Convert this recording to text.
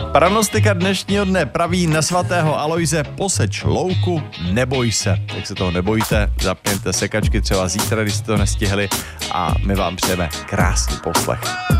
Pranostika dnešního dne praví na svatého Alojze: poseč louku, neboj se. Tak se toho nebojte, zapněte sekačky třeba zítra, když jste to nestihli, a my vám přejeme krásný poslech.